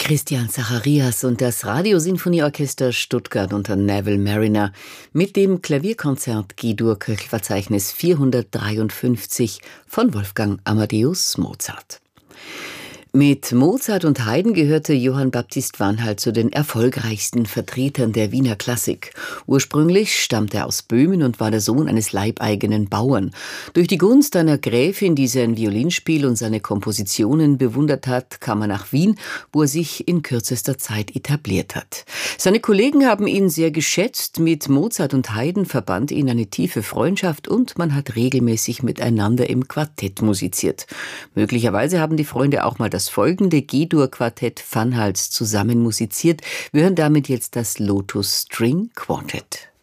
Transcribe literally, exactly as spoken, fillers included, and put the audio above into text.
Christian Zacharias und das Radiosinfonieorchester Stuttgart unter Neville Marriner mit dem Klavierkonzert G-Dur-Köchelverzeichnis vierhundertdreiundfünfzig von Wolfgang Amadeus Mozart. Mit Mozart und Haydn gehörte Johann Baptist Vanhal zu den erfolgreichsten Vertretern der Wiener Klassik. Ursprünglich stammte er aus Böhmen und war der Sohn eines leibeigenen Bauern. Durch die Gunst einer Gräfin, die sein Violinspiel und seine Kompositionen bewundert hat, kam er nach Wien, wo er sich in kürzester Zeit etabliert hat. Seine Kollegen haben ihn sehr geschätzt. Mit Mozart und Haydn verband ihn eine tiefe Freundschaft und man hat regelmäßig miteinander im Quartett musiziert. Möglicherweise haben die Freunde auch mal das folgende G-Dur-Quartett Vanhals zusammen musiziert. Wir hören damit jetzt das Lotus String Quartet.